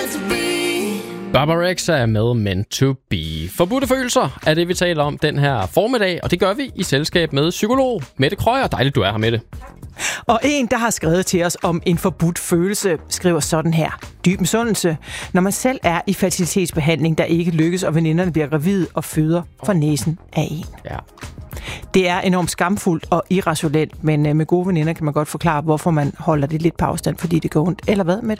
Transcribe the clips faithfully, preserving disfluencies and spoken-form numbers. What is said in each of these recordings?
Barbara Rexha er med Meant to Be. Forbudte følelser er det, vi taler om den her formiddag, og det gør vi i selskab med psykolog Mette Krøyer. Dejligt, du er her, Mette. Og en, der har skrevet til os om en forbudt følelse, skriver sådan her. Dyb misundelse, når man selv er i fertilitetsbehandling, der ikke lykkes, og veninderne bliver gravide og føder for næsen af en. Ja. Det er enormt skamfuldt og irrationelt, men med gode veninder kan man godt forklare, hvorfor man holder det lidt på afstand, fordi det går ondt. Eller hvad, Mette?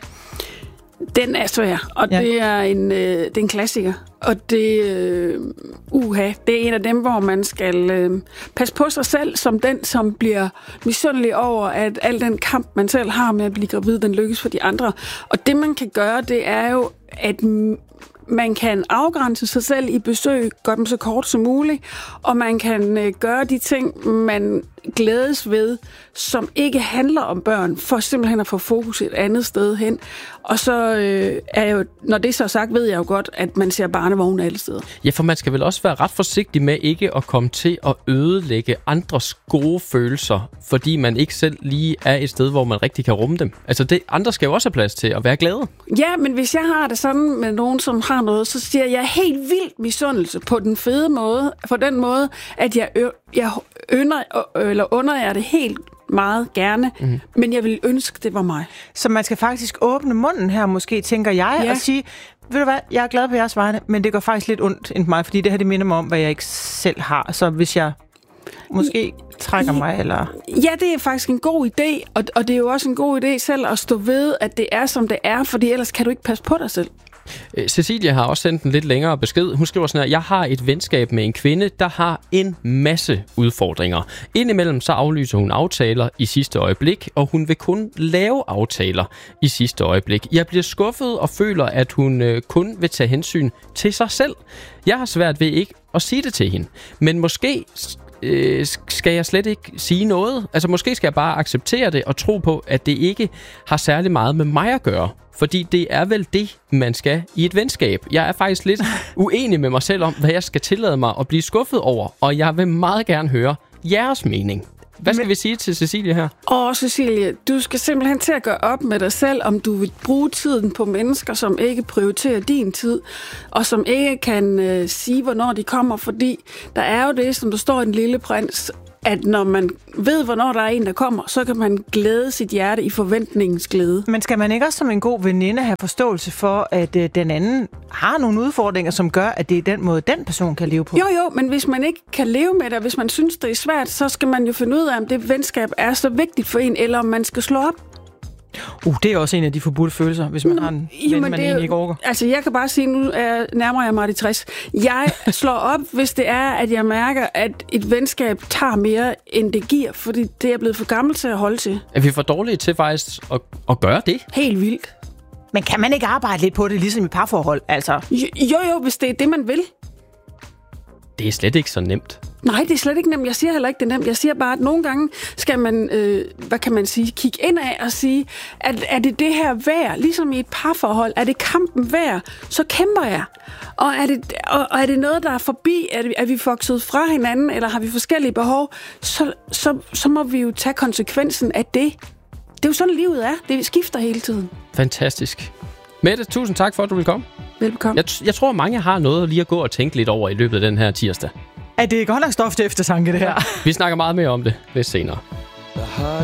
Den er svær, og ja. det, er en, øh, det er en klassiker. Og det, øh, uha, det er en af dem, hvor man skal øh, passe på sig selv, som den, som bliver misundelig over, at al den kamp, man selv har med at blive gravid, den lykkes for de andre. Og det, man kan gøre, det er jo, at man kan afgrænse sig selv i besøg, gøre dem så kort som muligt, og man kan øh, gøre de ting, man glædes ved, som ikke handler om børn, for simpelthen at få fokus et andet sted hen. Og så øh, er jo, når det så er sagt, ved jeg jo godt, at man ser barnevogne alle steder. Ja, for man skal vel også være ret forsigtig med ikke at komme til at ødelægge andres gode følelser, fordi man ikke selv lige er et sted, hvor man rigtig kan rumme dem. Altså, det, andre skal jo også have plads til at være glade. Ja, men hvis jeg har det sådan med nogen, som har noget, så siger jeg helt vildt misundelse på den fede måde, på den måde, at jeg, ø- jeg ynder, eller under jer det helt meget gerne, mm. men jeg vil ønske, det var mig. Så man skal faktisk åbne munden her, måske, tænker jeg, ja. og sige, ved du hvad, jeg er glad på jeres vegne, men det går faktisk lidt ondt end mig, fordi det her, det minder mig om, hvad jeg ikke selv har. Så hvis jeg måske trækker mig, eller... Ja, det er faktisk en god idé, og, og det er jo også en god idé selv at stå ved, at det er, som det er, fordi ellers kan du ikke passe på dig selv. Cecilia har også sendt en lidt længere besked. Hun skriver sådan her: jeg har et venskab med en kvinde, der har en masse udfordringer. Indimellem så aflyser hun aftaler i sidste øjeblik, og hun vil kun lave aftaler i sidste øjeblik. Jeg bliver skuffet og føler, at hun øh, kun vil tage hensyn til sig selv. Jeg har svært ved ikke at sige det til hende, men måske øh, skal jeg slet ikke sige noget. Altså måske skal jeg bare acceptere det og tro på, at det ikke har særlig meget med mig at gøre. Fordi det er vel det, man skal i et venskab. Jeg er faktisk lidt uenig med mig selv om, hvad jeg skal tillade mig at blive skuffet over. Og jeg vil meget gerne høre jeres mening. Hvad skal Men... vi sige til Cecilia her? Åh, Cecilia, du skal simpelthen til at gøre op med dig selv, om du vil bruge tiden på mennesker, som ikke prioriterer din tid, og som ikke kan øh, sige, hvornår de kommer. Fordi der er jo det, som der står i Den Lille Prins, at når man ved, hvornår der er en, der kommer, så kan man glæde sit hjerte i forventningens glæde. Men skal man ikke også som en god veninde have forståelse for, at øh, den anden har nogle udfordringer, som gør, at det er den måde, den person kan leve på? Jo, jo, men hvis man ikke kan leve med det, hvis man synes, det er svært, så skal man jo finde ud af, om det venskab er så vigtigt for en, eller om man skal slå op. Uh, det er også en af de forbudte følelser, hvis man har en ven, man egentlig ikke orker. Altså, jeg kan bare sige, nu er, nærmer jeg mig de tres. Jeg slår op, hvis det er, at jeg mærker, at et venskab tager mere, end det giver, fordi det er blevet for gammelt til at holde til. Er vi for dårlige til faktisk at, at gøre det? Helt vildt. Men kan man ikke arbejde lidt på det, ligesom i parforhold? Altså? Jo, jo, jo, hvis det er det, man vil. Det er slet ikke så nemt. Nej, det er slet ikke nemt. Jeg siger heller ikke, det er nemt. Jeg siger bare, at nogle gange skal man, øh, hvad kan man sige, kigge ind af og sige, at er det det her værd, ligesom i et parforhold, er det kampen værd, så kæmper jeg. Og er det, og, og er det noget, der er forbi, er, det, er vi vokset fra hinanden, eller har vi forskellige behov, så, så, så må vi jo tage konsekvensen af det. Det er jo sådan, livet er. Det skifter hele tiden. Fantastisk. Mette, tusind tak for, at du vil komme. Velbekomme. Jeg, jeg tror, mange har noget lige at gå og tænke lidt over i løbet af den her tirsdag. Er det godt nok stof til eftertanke, det her? Vi snakker meget mere om det lidt senere.